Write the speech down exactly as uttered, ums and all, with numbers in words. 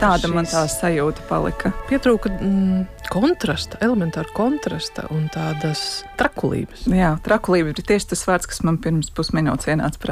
tāda man tā sajūta palika. Pietrūka mm, kontrasta, elementāra kontrasta un tādas trakulības. Jā, trakulība ir tieši tas vārds, kas man pirms pusminūtes ienāca prātā.